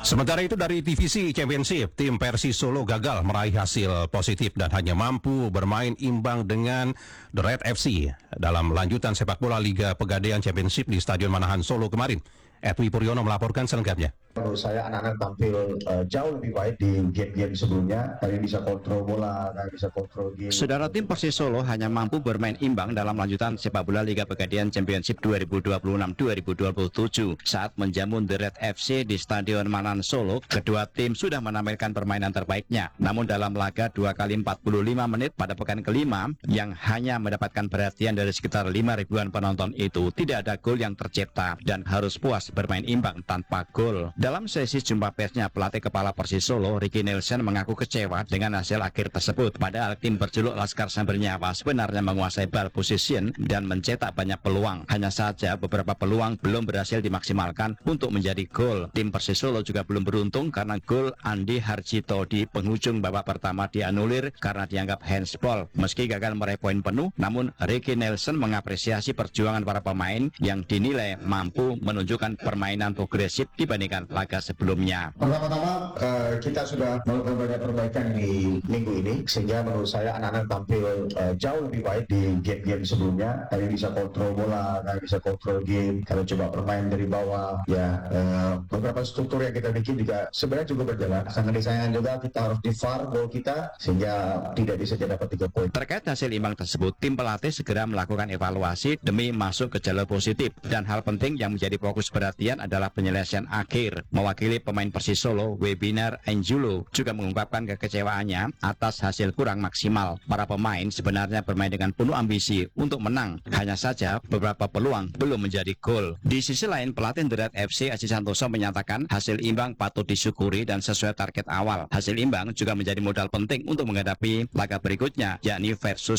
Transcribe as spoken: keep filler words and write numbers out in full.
Sementara itu dari divisi Championship, tim Persis Solo gagal meraih hasil positif dan hanya mampu bermain imbang dengan The Red F C dalam lanjutan sepak bola Liga Pegadaian Championship di Stadion Manahan Solo kemarin. Edwi Puryono melaporkan selengkapnya. Menurut saya anak-anak tampil uh, jauh lebih baik di game-game sebelumnya. Kalian bisa kontrol bola, kalian bisa kontrol game. Saudara, tim Persis Solo hanya mampu bermain imbang dalam lanjutan sepak bola Liga Pegadaian Championship dua ribu dua puluh enam dua ribu dua puluh tujuh. Saat menjamu The Red F C di Stadion Manahan Solo, kedua tim sudah menampilkan permainan terbaiknya. Namun dalam laga dua kali empat puluh lima menit pada pekan kelima, yang hanya mendapatkan perhatian dari sekitar lima ribuan penonton itu, tidak ada gol yang tercipta dan harus puas bermain imbang tanpa gol. Dalam sesi jumpa persnya, pelatih kepala Persis Solo, Ricky Nelson, mengaku kecewa dengan hasil akhir tersebut. Padahal tim berjuluk Laskar Sambar Nyawa sebenarnya menguasai ball position dan mencetak banyak peluang. Hanya saja beberapa peluang belum berhasil dimaksimalkan untuk menjadi gol. Tim Persis Solo juga belum beruntung karena gol Andi Harjito di penghujung babak pertama dianulir karena dianggap handsball. Meski gagal meraih poin penuh, namun Ricky Nelson mengapresiasi perjuangan para pemain yang dinilai mampu menunjukkan permainan progresif dibandingkan laga sebelumnya. Pertama-tama uh, kita sudah melakukan banyak perbaikan di minggu ini, sehingga menurut saya anak-anak tampil uh, jauh lebih baik di game-game sebelumnya. Kalian bisa kontrol bola, kalian bisa kontrol game, kalian coba bermain dari bawah. Ya, uh, beberapa struktur yang kita bikin juga sebenarnya juga berjalan. Sangat disayangkan juga kita harus di V A R gol kita, sehingga tidak bisa dapat tiga poin. Terkait hasil imbang tersebut, tim pelatih segera melakukan evaluasi demi masuk ke jalur positif. Dan hal penting yang menjadi fokus perhatian adalah penyelesaian akhir. Mewakili pemain Persis Solo, Webinar Anjulo juga mengungkapkan kekecewaannya atas hasil kurang maksimal. Para pemain sebenarnya bermain dengan penuh ambisi untuk menang. Hanya saja beberapa peluang belum menjadi gol. Di sisi lain, pelatih The Red F C Aji Santoso menyatakan hasil imbang patut disyukuri dan sesuai target awal. Hasil imbang juga menjadi modal penting untuk menghadapi laga berikutnya, yakni versus